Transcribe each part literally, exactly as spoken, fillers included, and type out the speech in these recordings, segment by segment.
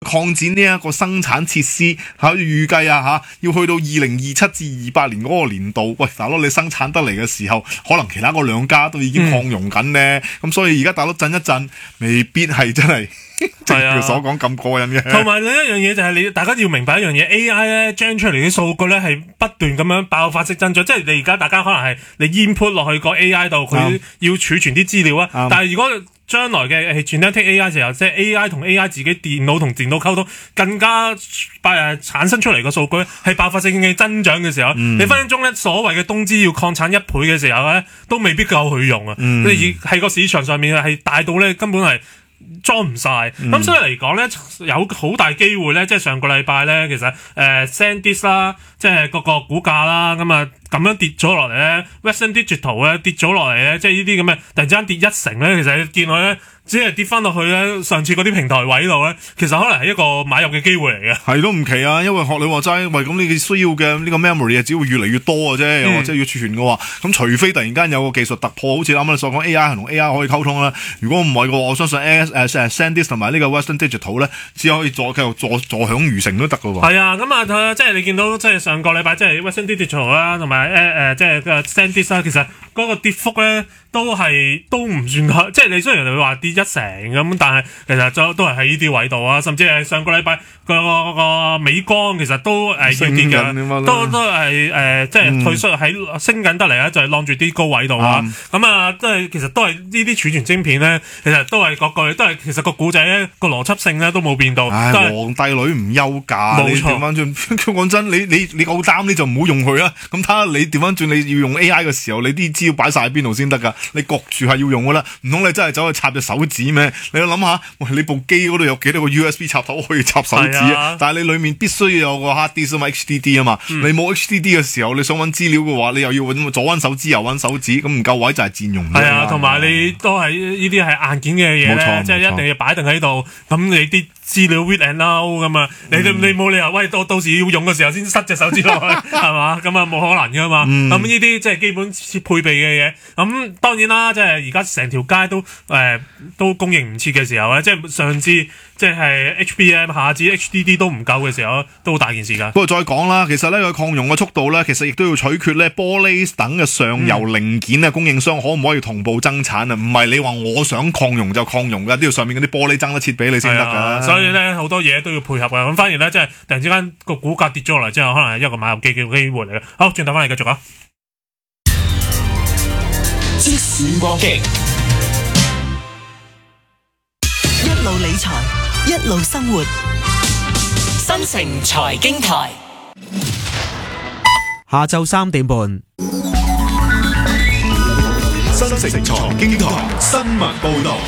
擴展呢一個生產設施，嚇預計啊嚇要去到二零二七至二八年嗰個年度，喂大佬你生產得嚟嘅時候，可能其他嗰兩家都已經擴容緊呢。咁、嗯、所以而家大佬震一震，未必係真係正如所講咁過癮嘅。 同埋另一樣嘢就係你大家要明白一樣嘢 ，A I 咧 generate 出嚟啲數據咧係不斷咁樣爆發式增長，即係你而家大家可能係你 input 落去個 A I 度，佢要儲存啲資料啊。但係如果將來嘅係 generative A I 時候，即係 A I 同 A I 自己電腦同電腦溝通，更加誒產生出嚟嘅數據係爆發性嘅增長嘅時候，嗯、你分分鐘咧所謂嘅東芝要擴產一倍嘅時候咧，都未必夠佢用啊！嗯、你係個市場上面係大到咧根本係裝唔晒，咁、嗯、所以嚟講咧，有好大機會咧，即係上個禮拜咧，其實誒、呃、SanDisk 啦，即係個個股價啦，咁啊咁樣跌咗落嚟咧 ，Western Digital 咧跌咗落嚟咧，即係呢啲咁嘅突然之間跌一成咧，其實你見到咧。只係跌翻落去咧，上次嗰啲平台位度咧，其實可能係一個買入嘅機會嚟嘅。係都唔奇啊，因為學你話齋，喂咁你需要嘅呢個 memory 啊，只會越嚟越多嘅啫，嗯、或者要儲存嘅話，咁除非突然間有個技術突破，好似啱啱你所講 A I 同 A I 可以溝通啦。如果唔係嘅話，我相信 A S 誒 SanDisk 同埋呢個 Western Digital 咧，只可以坐繼續坐坐享餘城都得嘅喎。係啊，咁啊，即係你見到即係上個禮拜即係 Western Digital 啦，同埋誒誒即係個 SanDisk 啦，其實嗰個跌幅咧都係都唔算太，即係你雖然你會話跌一成咁。但係其實都都係喺呢啲位度啊，甚至係上個禮拜個個美光其實都誒要跌嘅，都都係誒即係退出喺升緊得嚟咧，就係晾住啲高位度啊。咁啊，即係其實都係呢啲儲存晶片咧，其實都係嗰句，都係其實個故仔咧個邏輯性咧都冇變到。 唉，皇帝女唔憂嫁，冇錯。調翻轉，講真，你你你夠膽你就唔好用佢啦。咁睇下你調翻轉，你要用 A I 嘅時候，你啲資料擺晒喺邊度先得噶？你焗住係要用噶啦，唔通你真係走去插隻手指咩？你諗下，喂，你部機嗰度有幾多個 U S B 插頭可以插手指啊？但係你裏面必須要有個 hard disk 啊嘛 ，H D D 啊嘛。嗯、你冇 H D D 嘅時候，你想揾資料嘅話，你又要揾左揾手指，右揾手指，咁唔夠位就係佔用。 係啊，同埋你都係呢啲係硬件嘅嘢咧，即係一定要擺定喺度。咁你啲資料 read and out 咁啊，你你冇理由喂到到時要用嘅時候先塞隻手指落去，係嘛？咁啊冇可能噶嘛。咁呢啲即係基本配備嘅嘢。咁當然啦，即係而家成條街都誒、呃、都供應唔切嘅時候咧，即係上至即係 H B M， 下至 H D D 都唔夠嘅時候，都好大件事㗎。 不過再講啦，其實咧個擴容嘅速度咧，其實亦都要取決咧玻璃等嘅上游零件嘅供應商可唔可以同步增產啊？唔係你話我想擴容就擴容㗎，都要上面嗰啲玻璃增得切俾你先得㗎。 所以咧好多嘢都要配合㗎。咁反而咧即係突然之間個股價跌咗落嚟之後，可能係一個買入機嘅機會嚟嘅。好，轉頭翻嚟繼續啊！ 即時光機，一路理財，一路生活，新城財經台， 下晝三點半， 新城財經台新聞報道。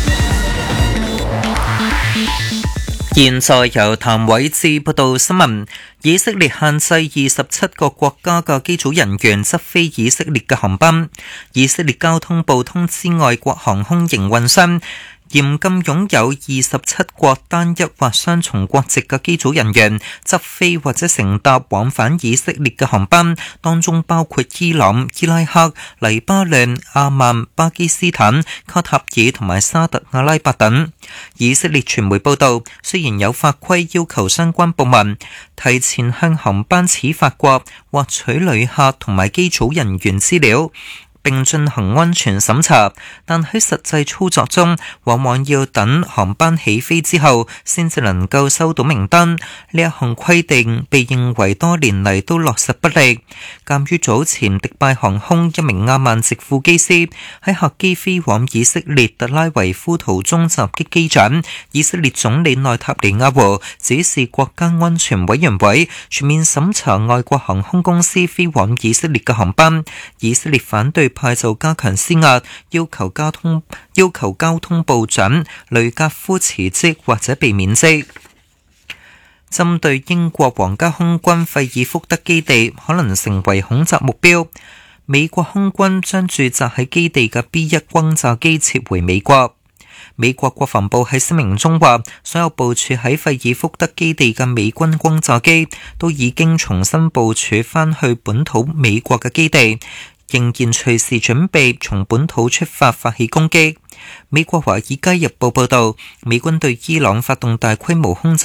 現在由譚偉志報道新聞。以色列限制二十七個國家嘅機組人員執飛以色列嘅航班。以色列交通部通知外國航空營運商，嚴禁擁有二十七國單一或雙重國籍嘅機組人員執飛或者乘搭往返以色列嘅航班，當中包括伊朗、伊拉克、黎巴嫩、阿曼、巴基斯坦、卡塔爾同埋沙特阿拉伯等。以色列傳媒報道，雖然有法規要求相關部門提前向航班始發國獲取旅客同埋機組人員資料，並進行安全審查，但喺實際操作中，往往要等航班起飛之後，先至能夠收到名單。呢一項規定被認為多年嚟都落實不力。鑑於早前迪拜航空一名阿曼籍副機師喺客機飛往以色列特拉維夫途中襲擊機長，以色列總理內塔尼亞胡指示國家安全委員會全面審查外國航空公司飛往以色列嘅航班。以色列反對派就加強施壓，要求交通要求交通部長雷格夫辭職或者被免職。針對英國皇家空軍費爾福德基地可能成為恐襲目標，美國空軍將駐紮喺基地嘅 B 一 轟炸機撤回美國。美國國防部喺聲明中話，所有部署喺費爾福德基地嘅美軍轟炸機都已經重新部署返去本土美國嘅基地，仍然隨時準備從本土出發發起攻擊。美國華爾街日報報道，美軍對伊朗發動大規模空襲